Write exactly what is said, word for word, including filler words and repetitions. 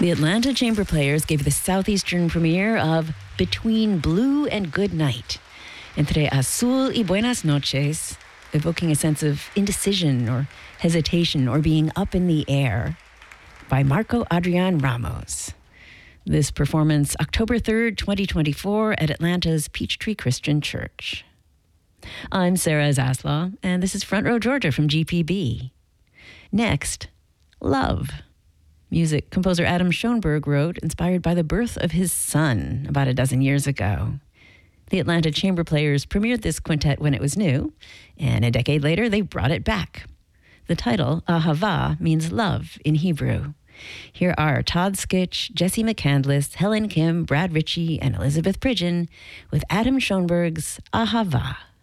The Atlanta Chamber Players gave the southeastern premiere of Between Blue and Good Night, Entre Azul y Buenas Noches, evoking a sense of indecision or hesitation or being up in the air, by Marco Adrian Ramos. This performance, October third, twenty twenty-four, at Atlanta's Peachtree Christian Church. I'm Sarah Zaslaw, and this is Front Row Georgia from G P B. Next, Love. Music composer Adam Schoenberg wrote, inspired by the birth of his son about a dozen years ago. The Atlanta Chamber Players premiered this quintet when it was new, and a decade later they brought it back. The title, Ahava, means love in Hebrew. Here are Todd Skitch, Jesse McCandless, Helen Kim, Brad Ritchie, and Elizabeth Pridgeon with Adam Schoenberg's Ahava.